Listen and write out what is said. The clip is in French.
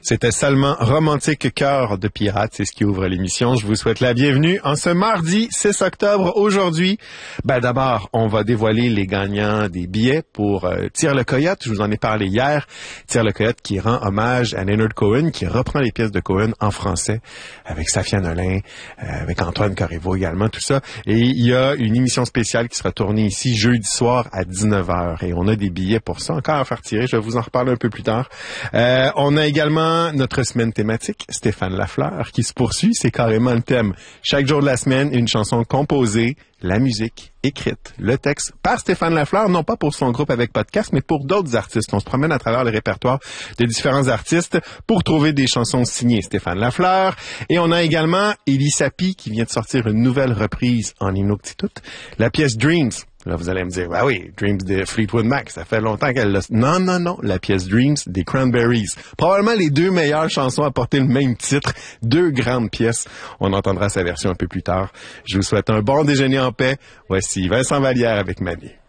C'était seulement Romantique Cœur de Pirate, c'est ce qui ouvre l'émission. Je vous souhaite la bienvenue en ce mardi 6 octobre. Aujourd'hui, d'abord, on va dévoiler les gagnants des billets pour Tire le Coyote. Je vous en ai parlé hier. Tire le Coyote qui rend hommage à Leonard Cohen, qui reprend les pièces de Cohen en français avec Safia Nolin, avec Antoine Corriveau également, tout ça. Et il y a une émission spéciale qui sera tournée ici jeudi soir à 19h. Et on a des billets pour ça encore à faire tirer. Je vais vous en reparler un peu plus tard. On a également notre semaine thématique, Stéphane Lafleur, qui se poursuit. C'est carrément le thème. Chaque jour de la semaine, une chanson composée, la musique écrite, le texte par Stéphane Lafleur, non pas pour son groupe avec podcast, mais pour d'autres artistes. On se promène à travers le répertoire de différents artistes pour trouver des chansons signées Stéphane Lafleur. Et on a également Élie Sapi qui vient de sortir une nouvelle reprise en Inuktitut, la pièce Dreams. Là, vous allez me dire, oui, Dreams de Fleetwood Mac, ça fait longtemps qu'elle l'a... Non, la pièce Dreams des Cranberries. Probablement les deux meilleures chansons à porter le même titre, deux grandes pièces. On entendra sa version un peu plus tard. Je vous souhaite un bon déjeuner en paix. Voici Vincent Vallière avec Mamie.